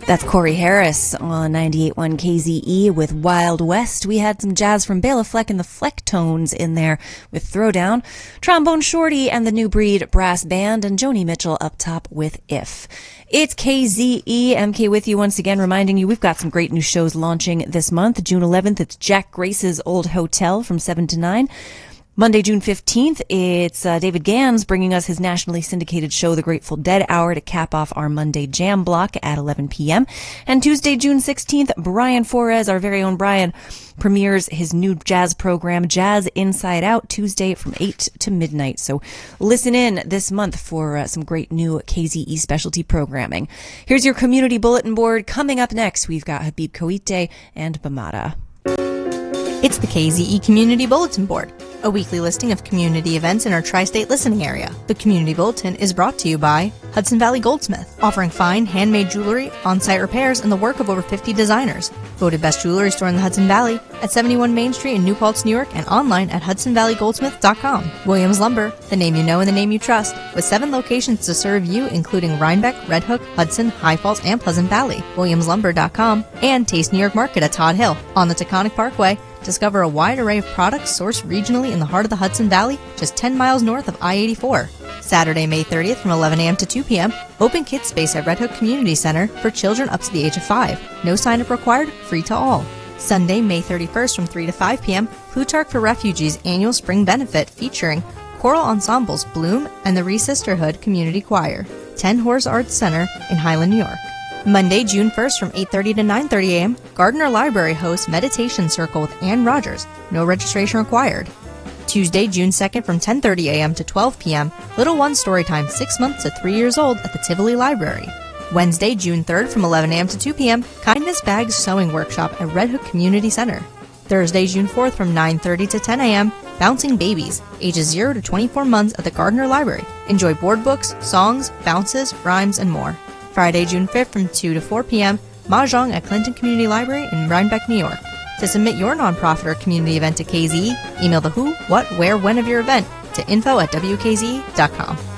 That's Corey Harris on 98.1 KZE with Wild West. We had some jazz from Bela Fleck and the Flecktones in there with Throwdown, Trombone Shorty and the New Breed Brass Band, and Joni Mitchell up top with If. It's KZE, MK with you once again, reminding you we've got some great new shows launching this month. June 11th, it's Jack Grace's Old Hotel from 7 to 9. Monday, June 15th, it's David Gans bringing us his nationally syndicated show, The Grateful Dead Hour, to cap off our Monday jam block at 11 p.m. And Tuesday, June 16th, Brian Flores, our very own Brian, premieres his new jazz program, Jazz Inside Out, Tuesday from 8 to midnight. So listen in this month for some great new KZE specialty programming. Here's your community bulletin board. Coming up next, we've got Habib Koite and Bamada. It's the KZE Community Bulletin Board, a weekly listing of community events in our tri-state listening area. The Community Bulletin is brought to you by Hudson Valley Goldsmith, offering fine handmade jewelry, on-site repairs, and the work of over 50 designers. Voted best jewelry store in the Hudson Valley at 71 Main Street in New Paltz, New York, and online at hudsonvalleygoldsmith.com. Williams Lumber, the name you know and the name you trust, with 7 locations to serve you, including Rhinebeck, Red Hook, Hudson, High Falls, and Pleasant Valley. WilliamsLumber.com, and Taste New York Market at Todd Hill on the Taconic Parkway. Discover a wide array of products sourced regionally in the heart of the Hudson Valley, just 10 miles north of I-84. Saturday, May 30th from 11 a.m. to 2 p.m., open kids space at Red Hook Community Center for children up to the age of 5. No sign-up required, free to all. Sunday, May 31st from 3 to 5 p.m., Plutarch for Refugees annual spring benefit featuring choral ensembles Bloom and the Re-Sisterhood Community Choir, 10 Horse Arts Center in Highland, New York. Monday, June 1st from 8:30 to 9:30 a.m., Gardner Library hosts Meditation Circle with Ann Rogers. No registration required. Tuesday, June 2nd from 10:30 a.m. to 12 p.m., Little One Storytime 6 months to 3 years old at the Tivoli Library. Wednesday, June 3rd from 11 a.m. to 2 p.m., Kindness Bags Sewing Workshop at Red Hook Community Center. Thursday, June 4th from 9:30 to 10 a.m., Bouncing Babies, ages 0 to 24 months at the Gardner Library. Enjoy board books, songs, bounces, rhymes, and more. Friday, June 5th from 2 to 4 p.m., Mahjong at Clinton Community Library in Rhinebeck, New York. To submit your nonprofit or community event to KZE, email the who, what, where, when of your event to info@wkze.com.